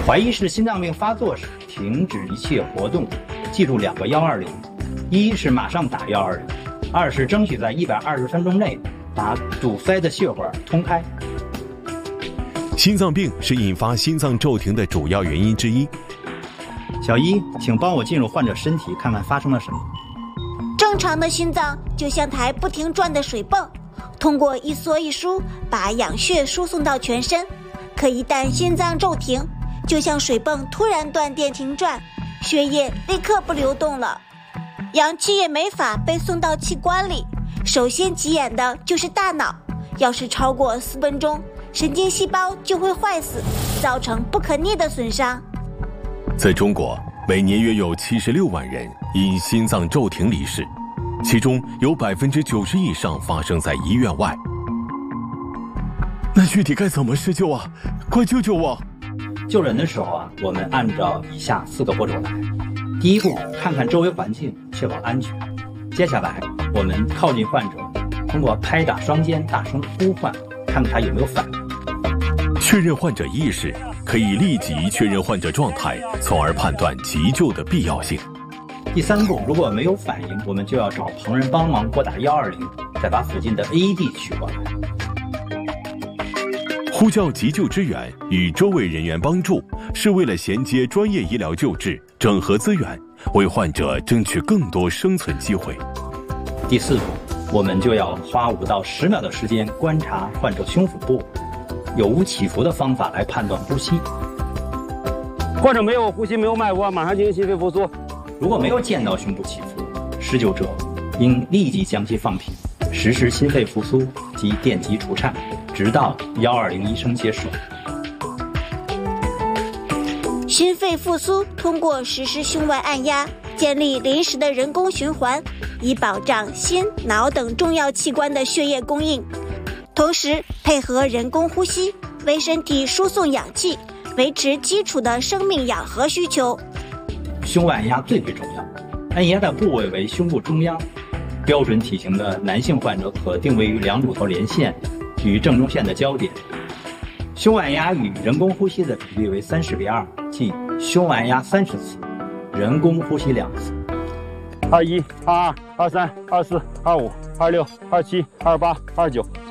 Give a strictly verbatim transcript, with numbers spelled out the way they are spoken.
怀疑是心脏病发作时，停止一切活动，记住两个幺二零：一是马上打幺二零，二是争取在一百二十分钟内把堵塞的血管通开。 心脏病是引发心脏骤停的主要原因之一。 小一，请帮我进入患者身体，看看发生了什么。 正常的心脏就像台不停转的水泵，通过一缩一输，把氧血输送到全身。可一旦心脏骤停，就像水泵突然断电停转，血液立刻不流动了，氧气也没法被送到器官里。首先急眼的就是大脑，要是超过四分钟，神经细胞就会坏死，造成不可逆的损伤。 在中国，每年约有七十六万人因心脏骤停离世，其中有百分之九十以上发生在医院外。那具体该怎么施救啊？快救救我！ 救人的时候啊，我们按照以下四个步骤来。第一步，看看周围环境，确保安全。接下来，我们靠近患者，通过拍打双肩，大声呼唤，看看他有没有反应。 确认患者意识，可以立即确认患者状态，从而判断急救的必要性。 第三步，如果没有反应，我们就要找旁人帮忙拨打幺二零，再把附近的 A E D 取过来。 呼叫急救支援与周围人员帮助，是为了衔接专业医疗救治，整合资源，为患者争取更多生存机会。 第四步，我们就要花五到十秒的时间观察患者胸腹部有无起伏的方法来判断呼吸。 患者没有呼吸，没有脉搏，马上进行心肺复苏。 如果没有见到胸部起伏，施救者应立即将其放平，实施心肺复苏及电击除颤，直到幺二零医生接手。 心肺复苏通过实施胸外按压，建立临时的人工循环，以保障心、脑等重要器官的血液供应，同时配合人工呼吸，为身体输送氧气，维持基础的生命氧合需求。 胸外按压最为重要，按压的部位为胸部中央，标准体型的男性患者可定位于两乳头连线与正中线的交点。胸外按压与人工呼吸的比例为三十比二，即胸外按压三十次，人工呼吸两次。 二一、二二、二三、二四、二五、二六、二七、二八、二九。